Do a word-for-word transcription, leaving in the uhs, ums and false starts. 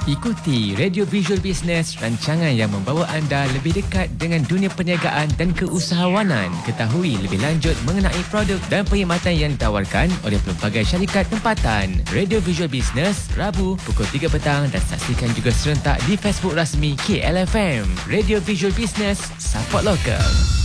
Ikuti Radio Visual Business, rancangan yang membawa anda lebih dekat dengan dunia perniagaan dan keusahawanan. Ketahui lebih lanjut mengenai produk dan perkhidmatan yang ditawarkan oleh pelbagai syarikat tempatan. Radio Visual Business, Rabu pukul tiga petang dan saksikan juga serentak di Facebook rasmi K L F M. Radio Visual Business, support lokal.